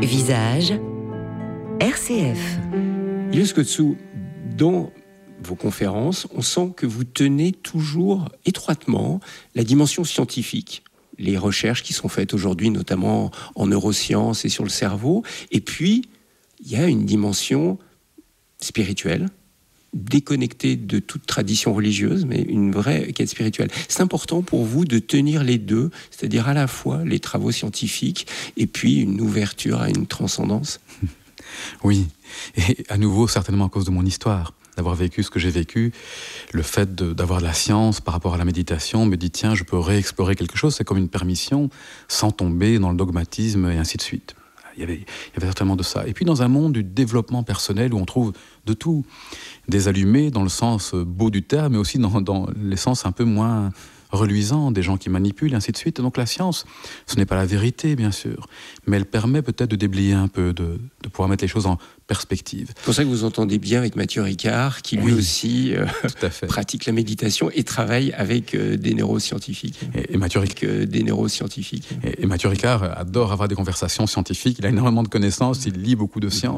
Visage, RCF. Ilios Kotsou, dans vos conférences, on sent que vous tenez toujours étroitement la dimension scientifique. Les recherches qui sont faites aujourd'hui, notamment en neurosciences et sur le cerveau. Et puis, il y a une dimension spirituelle, déconnectée de toute tradition religieuse, mais une vraie quête spirituelle. C'est important pour vous de tenir les deux, c'est-à-dire à la fois les travaux scientifiques et puis une ouverture à une transcendance. Oui, et à nouveau, certainement à cause de mon histoire. D'avoir vécu ce que j'ai vécu, le fait d'avoir de la science par rapport à la méditation me dit tiens, je peux réexplorer quelque chose, c'est comme une permission sans tomber dans le dogmatisme et ainsi de suite. Il y avait certainement de ça. Et puis dans un monde du développement personnel où on trouve de tout, des allumés dans le sens beau du terme, mais aussi dans les sens un peu moins reluisants, des gens qui manipulent, et ainsi de suite. Donc la science, ce n'est pas la vérité, bien sûr, mais elle permet peut-être de déblayer un peu, de pouvoir mettre les choses en perspective. C'est pour ça que vous entendez bien avec Mathieu Ricard, qui lui aussi pratique la méditation et travaille avec des neuroscientifiques. Et Mathieu Ricard adore avoir des conversations scientifiques, il a énormément de connaissances, il lit beaucoup de sciences.